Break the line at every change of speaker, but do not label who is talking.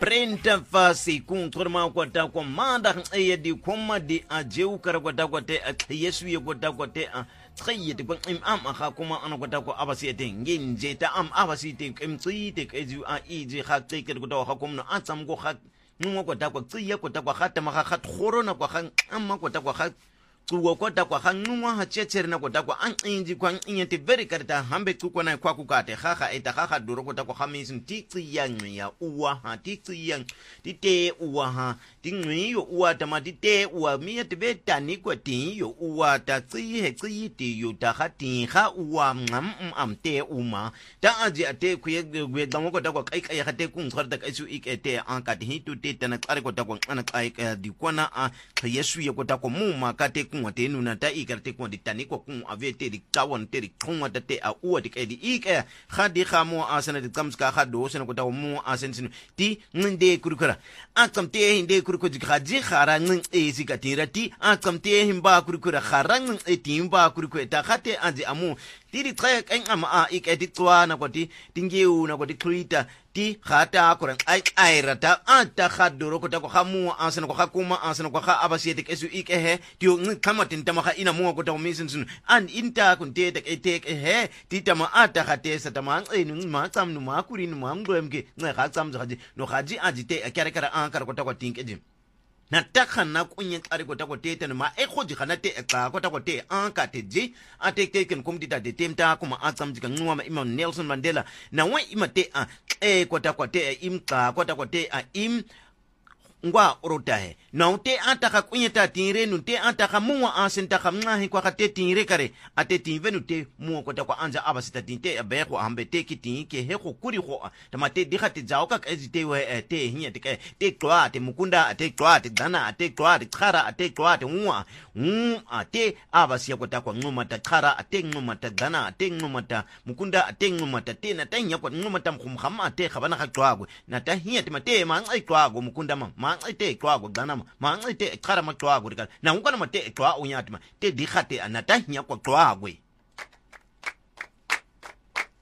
40 fasi kun turma kwata ko manda e di kuma di ajeu kar kwata kwate a yesu ye kwata kwate a tsaye de ban am ha kuma an kwata ko abasi te nginje ta am abasi te kimtsi te keju a ije ha tsike kwata ha kuma a tsam go ha nngwe kwata ko tsiye kwata ko ha ta ma ha khorona kwa ha amma kwata ko ha tsuwa kwata kwa ha nngwa ha chechere na kwata kwa an inji kwa inyete very karta hambe tsuko na kwa kukate ha eta ha duro kwata kwa hamisin titsi yang ya uwa ha titsi yang tite uwa ha tingwi yo uwa tama tite uwa miya tebe tani kwa ti yo uwa ta tsi he tsi ti yo ta ha ti ha uwa am te uma ta aji ate kuye gwe damo kwata kwa kai kai ha te kun tsarda kai su ikete an ka ti tu te tana tsare kwata kwa ana kai di kwana a yesu ye kwata kwa mu ma ka te wate nuna ta ikarte ko ditani ko kun avete di tawon te di kun wata te a uwa di kedi ike khadi khamo asana di kamska khado sene ko taw mu asen sinu ti nginde kurukura akam te hinde kuruko di khaji khara ngin e sikatira ti akam te himba kurukura khara ngin e timba kuruko ta khate anji amu tiri tsaya kan ama a ikedi tswana ko ti tingiu na ko di krita ti khata ko ai rata ata khadoro ko ta ko khamu asana ko khakuma asana ko kha abasiete kesu ike he ti kama tintama kha ina mo ko ta misin sun an inta kun te te he ti tama ata khate sa tama enu ma tsam nu ma kuri nu ma ngwemke ngai kha tsam zaji no khaji ajite akare kara an kar ko ta ko tinke dim na takana kunye tsari ko ta ko te tan ma e khoji khana te ka ko ta ko te an ka te ji ate te ken kom dita de temta kuma atsam jika ngwa ma ima Nelson Mandela na wa ima te a ko ta ko te im ka ko ta ko te a im ngwa orotahe na ute ataka kunyeta tinre nute ataka muwa asentaka mngahi kwa kate tinre kare ate tinve nute muwa kota kwa anja abasita tinte abeko ambe te kiti ke heko kuri ho tamate dihate jaoka ezite we te hinya te kloa te mukunda te kloa te dana te kloa te khara te kloa te muwa ate abasia kota kwa nguma ta khara ate nguma ta dana ate nguma ta mukunda ate nguma ta te na tanya kwa nguma ta mkhama ate khabana ka kloa na ta hinya te mate ma ngai kloa mukunda ma ite kwa go dana ma ite khara ma kwa go na ngwana mate kwa onyatima te dikhate anata nya kwa gwe